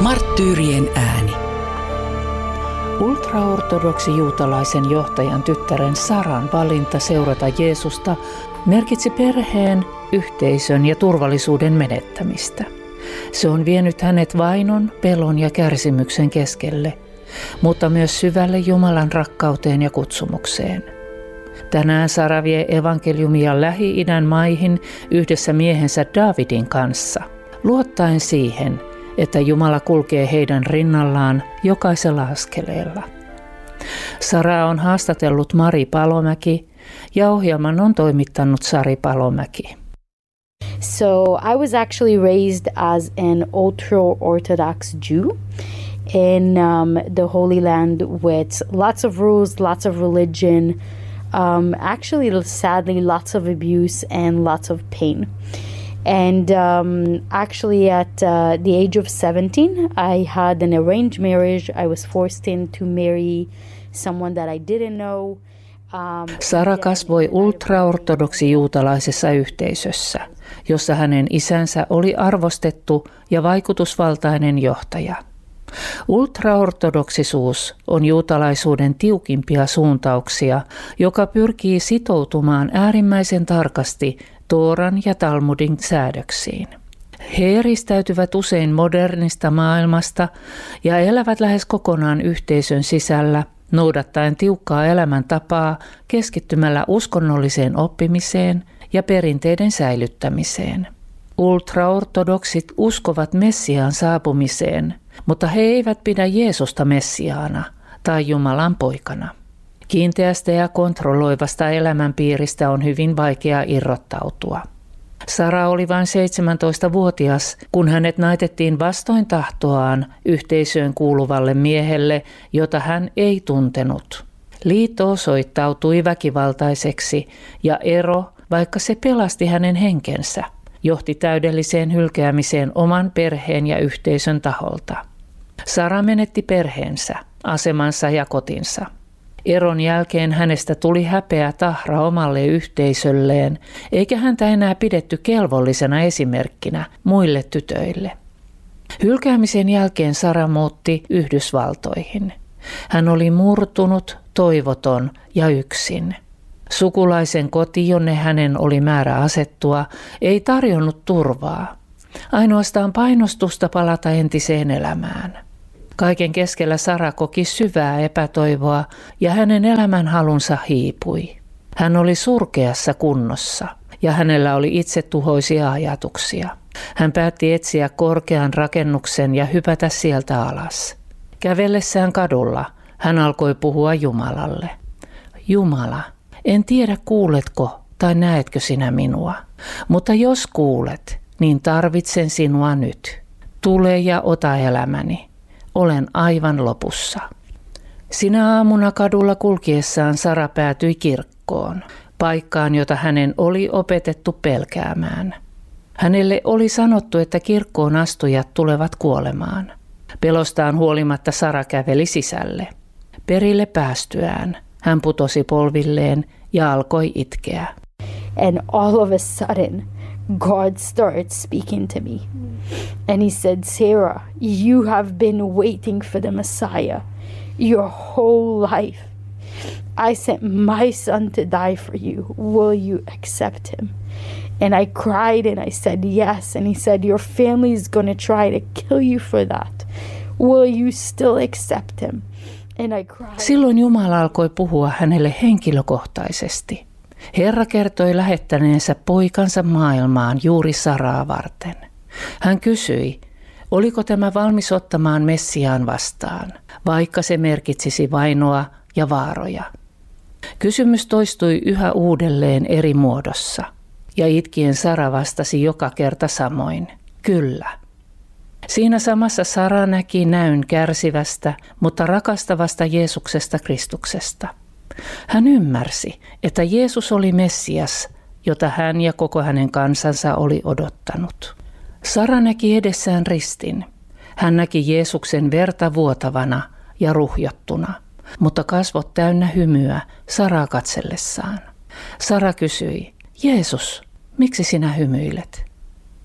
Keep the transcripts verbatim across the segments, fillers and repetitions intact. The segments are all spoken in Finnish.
Marttyyrien ääni. Ultraortodoksi juutalaisen johtajan tyttären Saran valinta seurata Jeesusta merkitsi perheen, yhteisön ja turvallisuuden menettämistä. Se on vienyt hänet vainon, pelon ja kärsimyksen keskelle, mutta myös syvälle Jumalan rakkauteen ja kutsumukseen. Tänään Sara vie evankeliumia Lähi-idän maihin yhdessä miehensä Davidin kanssa, luottaen siihen, että Jumala kulkee heidän rinnallaan jokaisella askeleella. Sara on haastatellut Mari Palomäki ja ohjelman on toimittanut Sari Palomäki. So I was actually raised as an ultra-Orthodox Jew in um, the Holy Land with lots of rules, lots of religion, um, actually sadly lots of abuse and lots of pain. And um, actually at uh, the age of seventeen, I had an arranged marriage. I was forced in to marry someone that I didn't know. Um, Sara kasvoi ultraortodoksi juutalaisessa yhteisössä, jossa hänen isänsä oli arvostettu ja vaikutusvaltainen johtaja. Ultraortodoksisuus on juutalaisuuden tiukimpia suuntauksia, joka pyrkii sitoutumaan äärimmäisen tarkasti Tooran ja Talmudin säädöksiin. He eristäytyvät usein modernista maailmasta ja elävät lähes kokonaan yhteisön sisällä, noudattaen tiukkaa elämäntapaa keskittymällä uskonnolliseen oppimiseen ja perinteiden säilyttämiseen. Ultraortodoksit uskovat Messiaan saapumiseen, mutta he eivät pidä Jeesusta Messiaana tai Jumalan poikana. Kiinteästä ja kontrolloivasta elämänpiiristä on hyvin vaikea irrottautua. Sara oli vain seitsemäntoistavuotias, kun hänet naitettiin vastoin tahtoaan yhteisöön kuuluvalle miehelle, jota hän ei tuntenut. Liitto osoittautui väkivaltaiseksi ja ero, vaikka se pelasti hänen henkensä, johti täydelliseen hylkäämiseen oman perheen ja yhteisön taholta. Sara menetti perheensä, asemansa ja kotinsa. Eron jälkeen hänestä tuli häpeä tahra omalle yhteisölleen, eikä häntä enää pidetty kelvollisena esimerkkinä muille tytöille. Hylkäämisen jälkeen Sara muutti Yhdysvaltoihin. Hän oli murtunut, toivoton ja yksin. Sukulaisen koti, jonne hänen oli määrä asettua, ei tarjonnut turvaa. Ainoastaan painostusta palata entiseen elämään. Kaiken keskellä Sara koki syvää epätoivoa ja hänen elämänhalunsa hiipui. Hän oli surkeassa kunnossa ja hänellä oli itsetuhoisia ajatuksia. Hän päätti etsiä korkean rakennuksen ja hypätä sieltä alas. Kävellessään kadulla hän alkoi puhua Jumalalle. Jumala, en tiedä kuuletko tai näetkö sinä minua, mutta jos kuulet, niin tarvitsen sinua nyt. Tule ja ota elämäni. Olen aivan lopussa. Sinä aamuna kadulla kulkiessaan Sara päätyi kirkkoon, paikkaan, jota hänen oli opetettu pelkäämään. Hänelle oli sanottu, että kirkkoon astujat tulevat kuolemaan. Pelostaan huolimatta Sara käveli sisälle. Perille päästyään hän putosi polvilleen ja alkoi itkeä. And all of a sudden, God started speaking to me. And he said, Sarah, you have been waiting for the Messiah your whole life. I sent my son to die for you. Will you accept him? And I cried and I said yes. And he said, your family is going to try to kill you for that. Will you still accept him? And I cried. Silloin Jumala alkoi puhua hänelle henkilökohtaisesti. Herra kertoi lähettäneensä poikansa maailmaan juuri Saraa varten. Hän kysyi, oliko tämä valmis ottamaan Messiaan vastaan, vaikka se merkitsisi vainoa ja vaaroja. Kysymys toistui yhä uudelleen eri muodossa, ja itkien Sara vastasi joka kerta samoin, kyllä. Siinä samassa Sara näki näyn kärsivästä, mutta rakastavasta Jeesuksesta Kristuksesta. Hän ymmärsi, että Jeesus oli Messias, jota hän ja koko hänen kansansa oli odottanut. Sara näki edessään ristin. Hän näki Jeesuksen verta vuotavana ja ruhjottuna, mutta kasvot täynnä hymyä Saraa katsellessaan. Sara kysyi, Jeesus, miksi sinä hymyilet?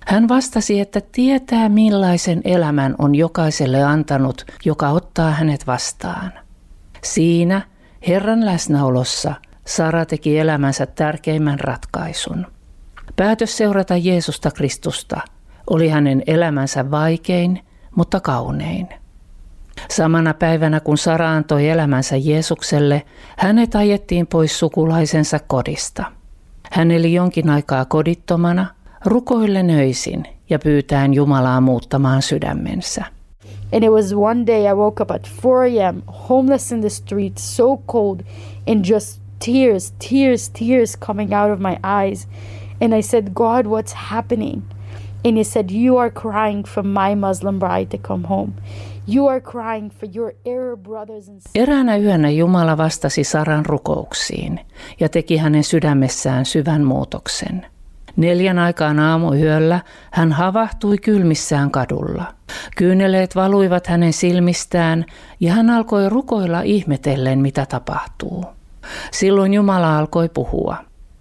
Hän vastasi, että tietää millaisen elämän on jokaiselle antanut, joka ottaa hänet vastaan. Siinä Herran läsnäolossa Sara teki elämänsä tärkeimmän ratkaisun. Päätös seurata Jeesusta Kristusta oli hänen elämänsä vaikein, mutta kaunein. Samana päivänä kun Sara antoi elämänsä Jeesukselle, hänet ajettiin pois sukulaisensa kodista. Hän eli jonkin aikaa kodittomana, rukoillen öisin ja pyytäen Jumalaa muuttamaan sydämensä. And it was one day I woke up at four a.m. homeless in the street, so cold, and just tears, tears, tears coming out of my eyes. And I said, God, what's happening? And he said, you are crying for my Muslim bride to come home. You are crying for your Arab brothers and sisters. Eräänä yönä Jumala vastasi Saran rukouksiin ja teki hänen sydämessään syvän muutoksen. Neljän aikaan aamuyöllä hän havahtui kylmissään kadulla. Kyyneleet valuivat hänen silmistään ja hän alkoi rukoilla ihmetellen, mitä tapahtuu. Silloin Jumala alkoi puhua.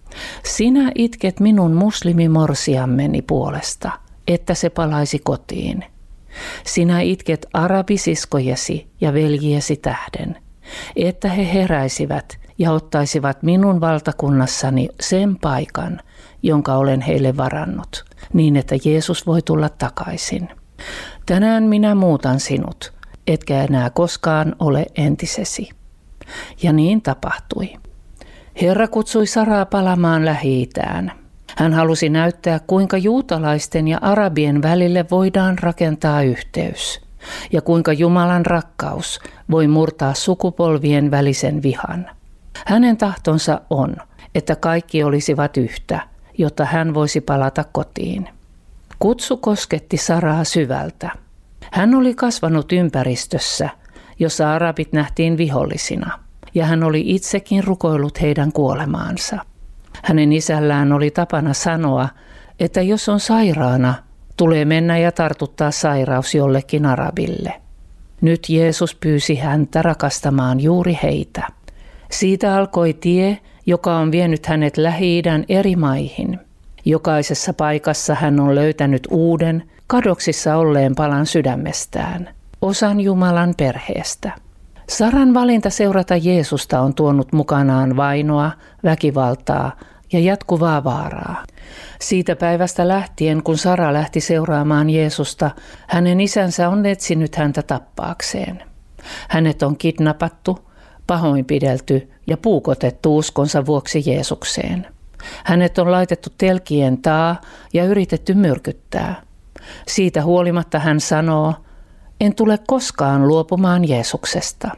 Sinä itket minun muslimimorsiammeni puolesta, että se palaisi kotiin. Sinä itket arabisiskojesi ja veljiesi tähden, että he heräisivät ja ottaisivat minun valtakunnassani sen paikan, jonka olen heille varannut, niin että Jeesus voi tulla takaisin. Tänään minä muutan sinut, etkä enää koskaan ole entisesi. Ja niin tapahtui. Herra kutsui Saraa palaamaan Lähi-itään. Hän halusi näyttää, kuinka juutalaisten ja arabien välille voidaan rakentaa yhteys, ja kuinka Jumalan rakkaus voi murtaa sukupolvien välisen vihan. Hänen tahtonsa on, että kaikki olisivat yhtä, jotta hän voisi palata kotiin. Kutsu kosketti Saraa syvältä. Hän oli kasvanut ympäristössä, jossa arabit nähtiin vihollisina, ja hän oli itsekin rukoillut heidän kuolemaansa. Hänen isällään oli tapana sanoa, että jos on sairaana, tulee mennä ja tartuttaa sairaus jollekin arabille. Nyt Jeesus pyysi häntä rakastamaan juuri heitä. Siitä alkoi tie, joka on vienyt hänet Lähi-idän eri maihin. Jokaisessa paikassa hän on löytänyt uuden, kadoksissa olleen palan sydämestään, osan Jumalan perheestä. Saran valinta seurata Jeesusta on tuonut mukanaan vainoa, väkivaltaa ja jatkuvaa vaaraa. Siitä päivästä lähtien, kun Sara lähti seuraamaan Jeesusta, hänen isänsä on etsinyt häntä tappaakseen. Hänet on kidnappattu, pahoinpidelty ja puukotettu uskonsa vuoksi Jeesukseen. Hänet on laitettu telkien taa ja yritetty myrkyttää. Siitä huolimatta hän sanoo, en tule koskaan luopumaan Jeesuksesta.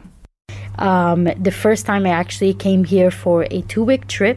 Um, the first time I actually came here for a two-week trip,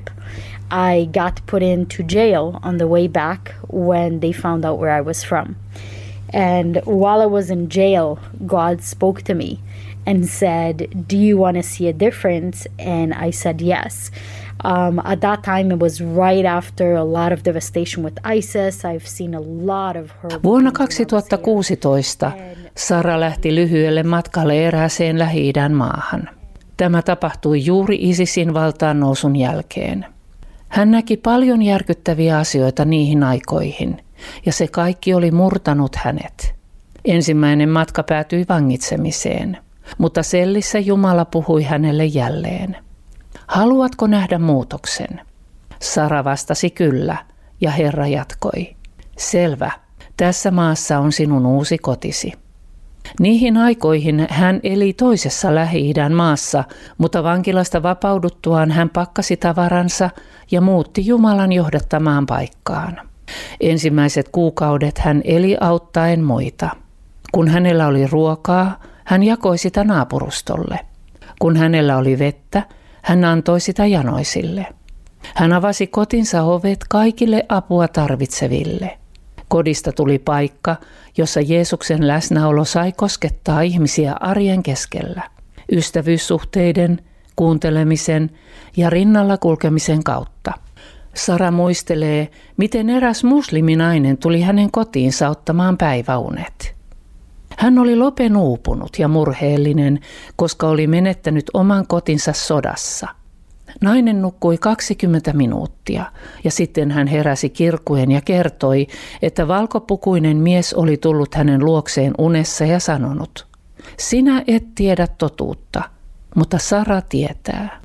I got put into jail on the way back when they found out where I was from. And while I was in jail, God spoke to me and said, do you want to see a difference? And I said yes. Um, at that time, it was right after a lot of devastation with ISIS. I've seen a lot of her. Vuonna kaksituhattakuusitoista Sara lähti lyhyelle matkalle erääseen Lähi-idän maahan. Tämä tapahtui juuri ISISin valtaan nousun jälkeen. Hän näki paljon järkyttäviä asioita niihin aikoihin, ja se kaikki oli murtanut hänet. Ensimmäinen matka päätyi vangitsemiseen, mutta sellissä Jumala puhui hänelle jälleen. Haluatko nähdä muutoksen? Sara vastasi kyllä, ja Herra jatkoi. Selvä, tässä maassa on sinun uusi kotisi. Niihin aikoihin hän eli toisessa Lähi-idän maassa, mutta vankilasta vapauduttuaan hän pakkasi tavaransa ja muutti Jumalan johdattamaan paikkaan. Ensimmäiset kuukaudet hän eli auttaen muita. Kun hänellä oli ruokaa, hän jakoi sitä naapurustolle. Kun hänellä oli vettä, hän antoi sitä janoisille. Hän avasi kotinsa ovet kaikille apua tarvitseville. Kodista tuli paikka, jossa Jeesuksen läsnäolo sai koskettaa ihmisiä arjen keskellä, ystävyyssuhteiden, kuuntelemisen ja rinnalla kulkemisen kautta. Sara muistelee, miten eräs musliminainen tuli hänen kotiinsa ottamaan päiväunet. Hän oli lopen uupunut ja murheellinen, koska oli menettänyt oman kotinsa sodassa. Nainen nukkui kaksikymmentä minuuttia ja sitten hän heräsi kirkuen ja kertoi, että valkopukuinen mies oli tullut hänen luokseen unessa ja sanonut, sinä et tiedä totuutta, mutta Sara tietää.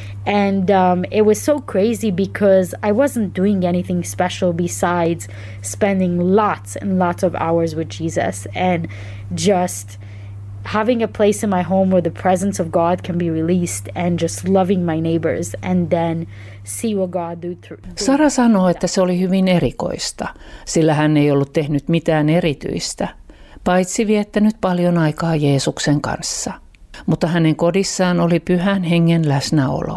And um, it was so crazy because I wasn't doing anything special besides spending lots and lots of hours with Jesus and just having a place in my home where the presence of God can be released and just loving my neighbors and then see what God do through. Sara sanoi, että se oli hyvin erikoista, sillä hän ei ollut tehnyt mitään erityistä, paitsi viettänyt paljon aikaa Jeesuksen kanssa. Mutta hänen kodissaan oli pyhän hengen läsnäolo.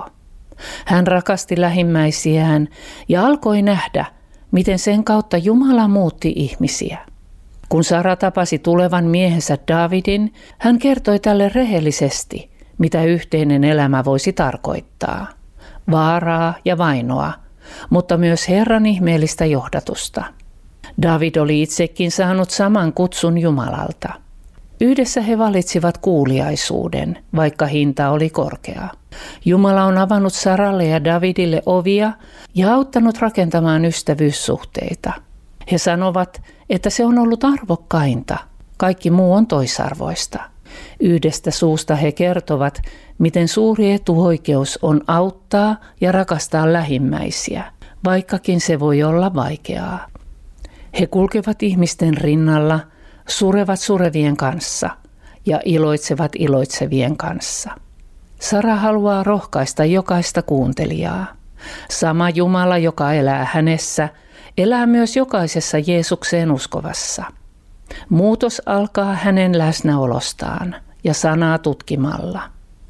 Hän rakasti lähimmäisiään ja alkoi nähdä, miten sen kautta Jumala muutti ihmisiä. Kun Sara tapasi tulevan miehensä Davidin, hän kertoi tälle rehellisesti, mitä yhteinen elämä voisi tarkoittaa. Vaaraa ja vainoa, mutta myös Herran ihmeellistä johdatusta. David oli itsekin saanut saman kutsun Jumalalta. Yhdessä he valitsivat kuuliaisuuden, vaikka hinta oli korkea. Jumala on avannut Saralle ja Davidille ovia ja auttanut rakentamaan ystävyyssuhteita. He sanovat, että se on ollut arvokkainta. Kaikki muu on toisarvoista. Yhdestä suusta he kertovat, miten suuri etuoikeus on auttaa ja rakastaa lähimmäisiä, vaikkakin se voi olla vaikeaa. He kulkevat ihmisten rinnalla, surevat surevien kanssa ja iloitsevat iloitsevien kanssa. Sara haluaa rohkaista jokaista kuuntelijaa. Sama Jumala, joka elää hänessä, elää myös jokaisessa Jeesukseen uskovassa. Muutos alkaa hänen läsnäolostaan ja sanaa tutkimalla.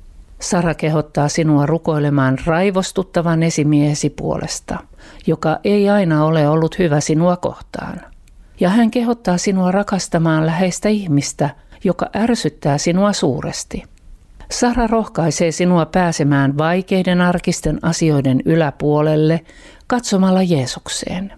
Sara kehottaa sinua rukoilemaan raivostuttavan esimiehesi puolesta, joka ei aina ole ollut hyvä sinua kohtaan. Ja hän kehottaa sinua rakastamaan läheistä ihmistä, joka ärsyttää sinua suuresti. Sara rohkaisee sinua pääsemään vaikeiden arkisten asioiden yläpuolelle katsomalla Jeesukseen.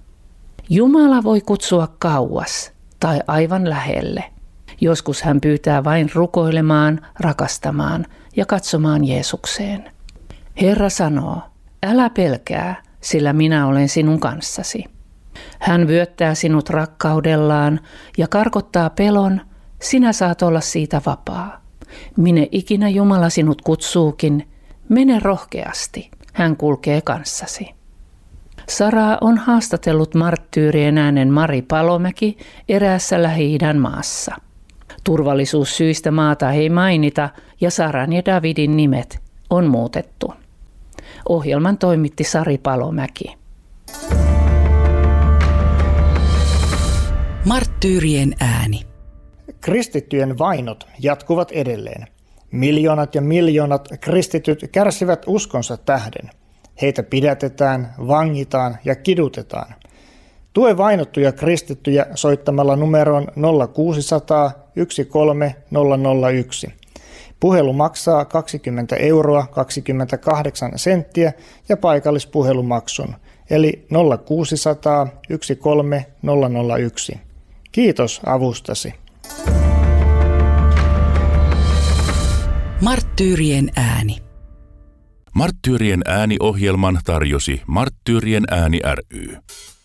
Jumala voi kutsua kauas tai aivan lähelle. Joskus hän pyytää vain rukoilemaan, rakastamaan ja katsomaan Jeesukseen. Herra sanoo, älä pelkää, sillä minä olen sinun kanssasi. Hän vyöttää sinut rakkaudellaan ja karkottaa pelon, sinä saat olla siitä vapaa. Minne ikinä Jumala sinut kutsuukin, mene rohkeasti, hän kulkee kanssasi. Saraa on haastatellut marttyyrien äänen Mari Palomäki eräässä Lähi-idän maassa. Turvallisuussyistä maata ei mainita ja Saran ja Davidin nimet on muutettu. Ohjelman toimitti Sari Palomäki. Marttyyrien ääni. Kristittyjen vainot jatkuvat edelleen. Miljoonat ja miljoonat kristityt kärsivät uskonsa tähden. Heitä pidätetään, vangitaan ja kidutetaan. Tue vainottuja kristittyjä soittamalla numeroon nolla kuusi nolla nolla yksi kolme nolla nolla yksi. Puhelu maksaa kaksikymmentä euroa kaksikymmentäkahdeksan senttiä ja paikallispuhelumaksun, eli nolla kuusi nolla nolla yksi kolme nolla nolla yksi. Kiitos avustasi. Marttyyrien ääni. Marttyyrien ääni-ohjelman tarjosi Marttyyrien ääni ry.